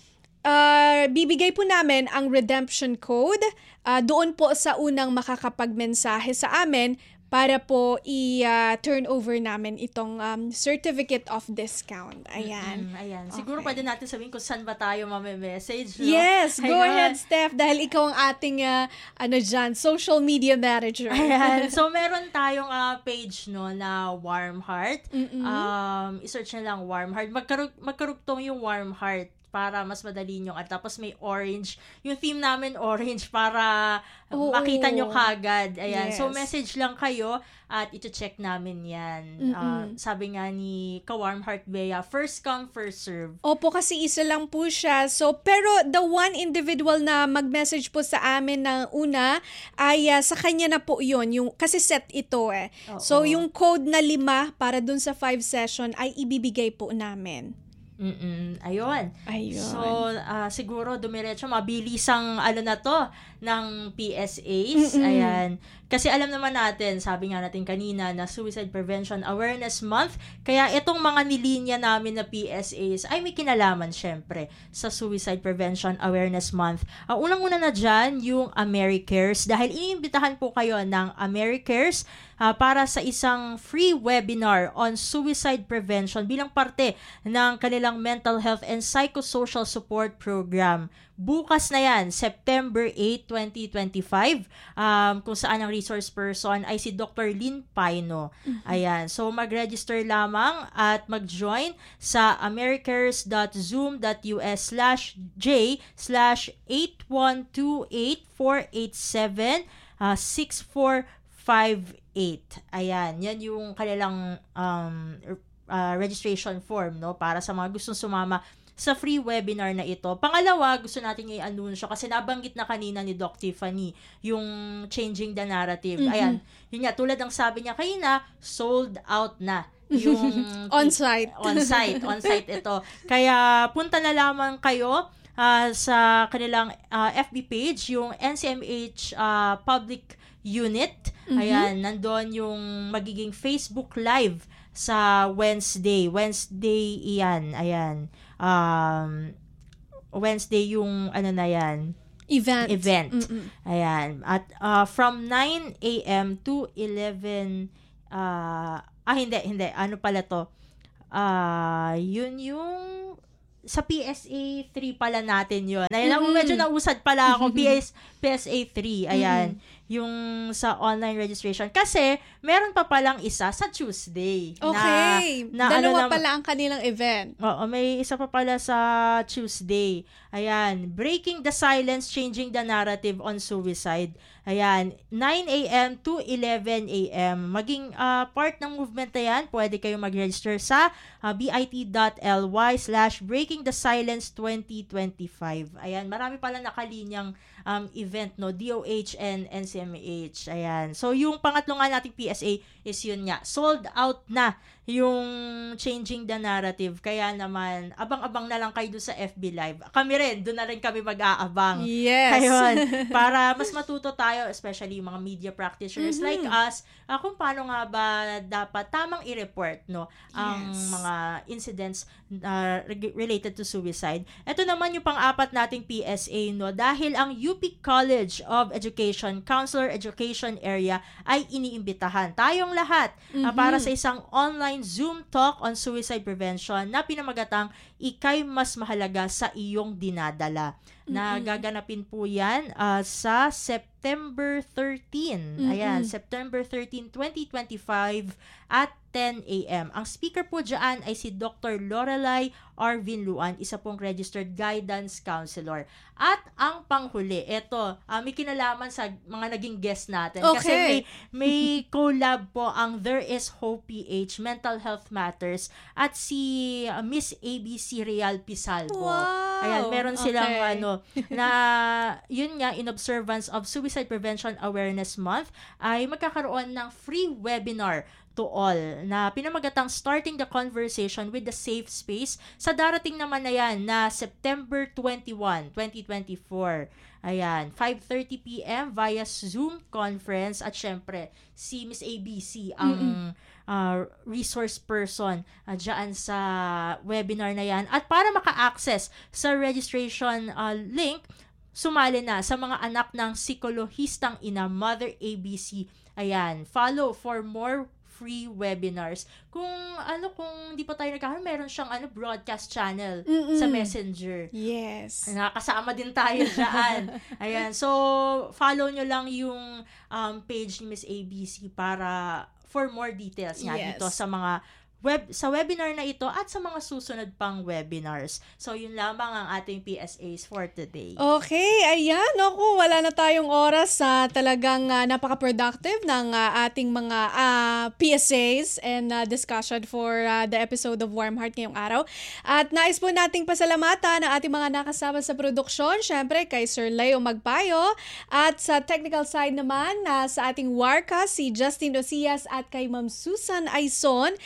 Speaker 1: uh, bibigay po namin ang redemption code uh, doon po sa unang makakapagmensahe sa amin para po i-turn uh, over namin itong um, certificate of discount. Ayan.
Speaker 3: Mm, ayan. Siguro pwede natin sabihin kung saan ba tayo mamemessage, no?
Speaker 1: Yes, go
Speaker 3: Ayan.
Speaker 1: ahead, Steph, dahil ikaw ang ating uh, ano dyan, social media manager.
Speaker 3: Ayan. So, meron tayong uh, page, no, na Warm Heart.
Speaker 1: Mm-mm.
Speaker 3: Um, i-search na lang Warm Heart. Magkarug- magkarugtong yung Warm Heart para mas madali nyo. At tapos may orange. Yung theme namin, orange, para
Speaker 1: Oo.
Speaker 3: makita nyo kagad. Ayan.
Speaker 1: Yes.
Speaker 3: So, message lang kayo at ito-check namin yan. Uh, sabi nga ni Ka-Warm Heart Bea, first come, first serve.
Speaker 1: Opo, kasi isa lang po siya. So, pero the one individual na mag-message po sa amin na una ay uh, sa kanya na po yun. Yung, kasi set ito eh.
Speaker 3: Oo.
Speaker 1: So, yung code na lima para dun sa five session ay ibibigay po namin.
Speaker 3: Mm-mm. Ayun.
Speaker 1: Ayun.
Speaker 3: So, uh, siguro dumiretso, mabilis ang ano na to ng P S As.
Speaker 1: Mm-mm.
Speaker 3: Ayan. Kasi alam naman natin, sabi nga natin kanina, na Suicide Prevention Awareness Month. Kaya itong mga nilinya namin na P S As ay may kinalaman syempre sa Suicide Prevention Awareness Month. Uh, unang-una na dyan, yung AmeriCares. Dahil iniimbitahan po kayo ng AmeriCares uh, para sa isang free webinar on suicide prevention bilang parte ng kanilang mental health and psychosocial support program. Bukas na yan, September eighth, twenty twenty-five, um, kung saan ang resource person ay si Doctor Lynn Paino. Mm-hmm. Ayan, so mag-register lamang at mag-join sa americares.zoom.us slash j slash eight one two eight four eight seven six four five eight. Ayan, yan yung kanilang um, uh, registration form, no, para sa mga gustong sumama sa free webinar na ito. Pangalawa, gusto natin i-anunsyo kasi nabanggit na kanina ni Doc Tiffany yung Changing the Narrative. Mm-hmm. Ayan, yun nga, tulad ng sabi niya kanina, sold out na yung
Speaker 1: on-site.
Speaker 3: On-site, on-site ito. Kaya punta na lamang kayo uh, sa kanilang uh, F B page, yung N C M H uh, Public Unit. Mm-hmm. Ayan, nandun yung magiging Facebook Live sa Wednesday. Wednesday iyan, ayan. Um, Wednesday yung ano na yan,
Speaker 1: event.
Speaker 3: Event.
Speaker 1: Mm-mm.
Speaker 3: Ayan. At uh, from nine a.m. to eleven uh, ah hindi, hindi. Ano pala to? Ah, uh, yun yung sa P S A three pala natin yun. Ayan, mm-hmm. medyo nausad pala ako. P S, P S A three. Ayan. Mm-hmm. Yung sa online registration. Kasi, meron pa palang isa sa Tuesday.
Speaker 1: Okay.
Speaker 3: Na, na
Speaker 1: Dalawa
Speaker 3: ano,
Speaker 1: pala ang kanilang event.
Speaker 3: Oo, may isa pa pala sa Tuesday. Ayan. Breaking the Silence, Changing the Narrative on Suicide. Ayan. nine a.m. to eleven a.m. Maging uh, part ng movement na yan, pwede kayong mag-register sa uh, bit.ly slash breaking the silence twenty twenty-five. Ayan. Marami pala nakalinyang um, event, no? D O H and N C M H. Ayan. So, yung pangatlo nga nating P S A is yun nga. Sold out na yung Changing the Narrative. Kaya naman, abang-abang na lang kayo doon sa F B Live. Kami rin, doon na rin kami mag-aabang.
Speaker 1: Yes.
Speaker 3: Ayun, para mas matuto tayo, especially mga media practitioners mm-hmm. like us, uh, kung paano nga ba dapat tamang i-report, no, ang
Speaker 1: yes.
Speaker 3: mga incidents uh, related to suicide. Ito naman yung pang-apat nating P S A, no, dahil ang U P College of Education Counselor Education Area ay iniimbitahan tayong lahat mm-hmm. uh, para sa isang online Zoom talk on suicide prevention na pinamagatang Ika'y Mas Mahalaga sa Iyong Dinadala. Mm-hmm. Na gaganapin po yan uh, sa September thirteenth. Mm-hmm. Ayan, September thirteenth, twenty twenty-five at ten a.m. Ang speaker po dyan ay si Doctor Lorelai Arvin Luan, isa pong registered guidance counselor. At ang panghuli, eto, uh, may kinalaman sa mga naging guest natin.
Speaker 1: Okay.
Speaker 3: Kasi may, may collab po ang There Is Hope P H, Mental Health Matters, at si uh, Miss A B C Real Pisal po.
Speaker 1: Wow!
Speaker 3: Ayan, meron silang
Speaker 1: okay.
Speaker 3: ano, na yun nga, in observance of Suicide Prevention Awareness Month, ay magkakaroon ng free webinar to all na pinamagatang Starting the Conversation with the Safe Space sa darating naman na yan na September twenty-first, twenty twenty-four. Ayan, five thirty p.m. via Zoom conference at syempre si Miss A B C ang uh, resource person uh, dyan sa webinar na yan. At para maka-access sa registration uh, link, sumali na sa mga anak ng psikolohistang ina, Mother A B C. Ayan, follow for more free webinars. Kung ano, kung di pa tayo nagkakaroon, meron siyang ano, broadcast channel Mm-mm. sa Messenger.
Speaker 1: Yes.
Speaker 3: Nakakasama din tayo dyan. Ayan. So, follow nyo lang yung um, page ni Miss A B C para for more details nga
Speaker 1: yes.
Speaker 3: dito sa mga web sa webinar na ito at sa mga susunod pang webinars. So, yun lamang ang ating P S As for today.
Speaker 1: Okay, ayan. Naku, wala na tayong oras sa uh, talagang uh, napaka-productive ng uh, ating mga uh, P S As and uh, discussion for uh, the episode of Warm Heart ngayong araw. At nais po nating pasalamatan ang ating mga nakasama sa produksyon. Syempre, kay Sir Leo Magpayo. At sa technical side naman, uh, sa ating Warka, si Justin Osias at kay Ma'am Susan Aison. Era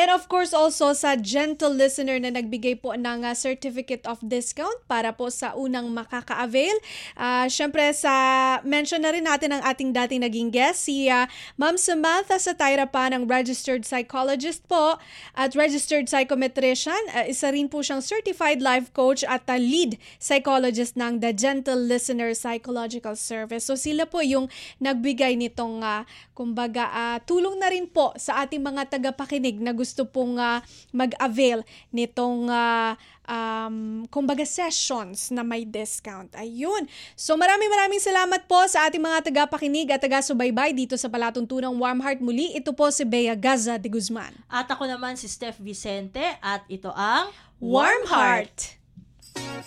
Speaker 1: And of course also sa gentle listener na nagbigay po ng uh, certificate of discount para po sa unang makaka-avail. Uh, Siyempre sa mention na rin natin ang ating dating naging guest, si uh, Ma'am Samantha Satayra pa ng registered psychologist po at registered psychometrician. Uh, isa rin po siyang certified life coach at uh, lead psychologist ng The Gentle Listener Psychological Service. So sila po yung nagbigay nitong uh, kumbaga uh, tulong na rin po sa ating mga tagapakinig na gusto pong uh, mag-avail nitong uh, um, kumbaga sessions na may discount. Ayun. So maraming maraming salamat po sa ating mga tagapakinig at taga-subaybay dito sa Palatuntunang Warm Heart. Muli, ito po si Bea Gaza de Guzman.
Speaker 3: At ako naman si Steph Vicente at ito ang
Speaker 1: Warm Heart.